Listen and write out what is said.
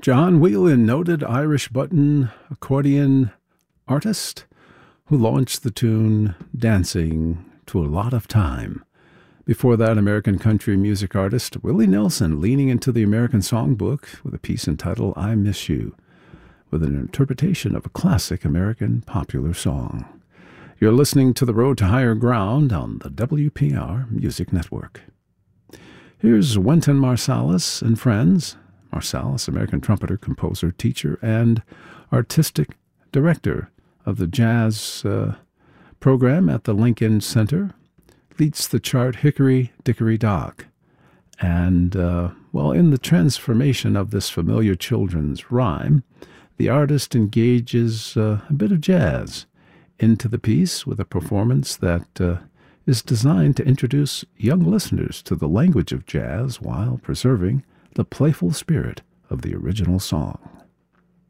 John Whelan, noted Irish button accordion artist who launched the tune Dancing to a Lot of Time. Before that, American country music artist Willie Nelson leaning into the American songbook with a piece entitled I Miss You, with an interpretation of a classic American popular song. You're listening to The Road to Higher Ground on the WPR Music Network. Here's Wynton Marsalis and friends. Marsalis, American trumpeter, composer, teacher, and artistic director of the jazz program at the Lincoln Center, leads the chart Hickory Dickory Dock. And, in the transformation of this familiar children's rhyme, the artist engages a bit of jazz into the piece with a performance that is designed to introduce young listeners to the language of jazz while preserving the playful spirit of the original song.